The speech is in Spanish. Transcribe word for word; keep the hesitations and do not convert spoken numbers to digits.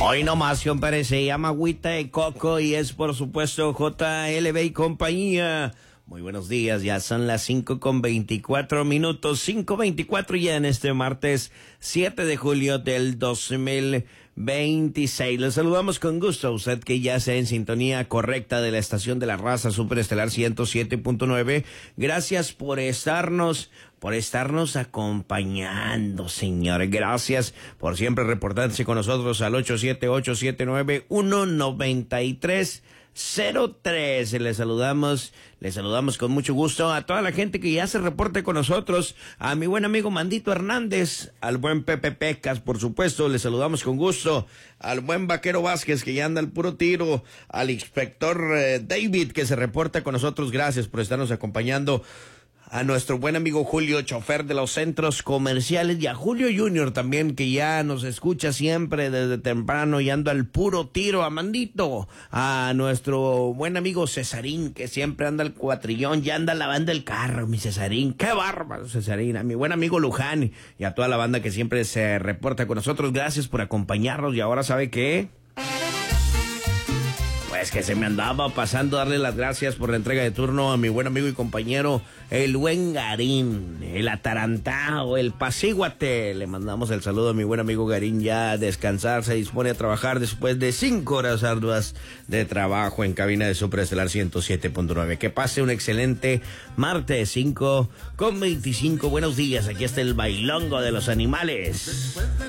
Hoy nomás, compadre, se llama Agüita de Coco y es por supuesto J L B y compañía. Muy buenos días, ya son las cinco con veinticuatro minutos, cinco veinticuatro ya en este martes siete de julio del dos mil veintiséis. Les saludamos con gusto a usted que ya sea en sintonía correcta de la estación de la raza Superestelar ciento siete punto nueve. Gracias por estarnos, por estarnos acompañando, señor. Gracias por siempre reportarse con nosotros al ocho siete ocho siete nueve uno nueve tres cero tres. Les saludamos, les saludamos con mucho gusto a toda la gente que ya se reporte con nosotros, a mi buen amigo Mandito Hernández, al buen Pepe Pecas, por supuesto, les saludamos con gusto, al buen Vaquero Vázquez que ya anda al puro tiro, al inspector eh, David que se reporta con nosotros, gracias por estarnos acompañando. A nuestro buen amigo Julio, chofer de los centros comerciales, y a Julio Junior también, que ya nos escucha siempre desde temprano y anda al puro tiro. A Mandito, a nuestro buen amigo Cesarín, que siempre anda al cuatrillón, ya anda lavando el carro, mi Cesarín. ¡Qué bárbaro, Cesarín! A mi buen amigo Luján y a toda la banda que siempre se reporta con nosotros. Gracias por acompañarnos. Y ahora, ¿sabe qué? Es que se me andaba pasando darle las gracias por la entrega de turno a mi buen amigo y compañero, el buen Garín, el atarantado, el pasíguate. Le mandamos el saludo a mi buen amigo Garín, ya a descansar, se dispone a trabajar después de cinco horas arduas de trabajo en cabina de Superestelar ciento siete punto nueve. Que pase un excelente martes, cinco con veinticinco. Buenos días, aquí está el bailongo de los animales.